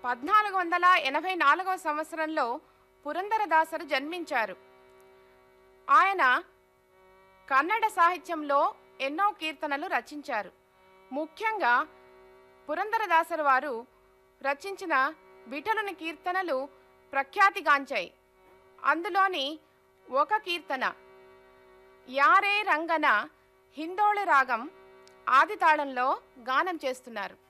1484 సంవత్సరంలో పురందరదాసరు జన్మించారు. ఆయన కన్నడ సాహిత్యంలో ఎన్నో కీర్తనలు రచించారు. ముఖ్యంగా పురందరదాసరు వారు రచించిన విఠలుని కీర్తనలు ప్రఖ్యాతిగాంచాయి. అందులోని ఒక కీర్తన యారే రంగన హిందోళ రాగం ఆది తాళంలో గానం చేస్తున్నారు.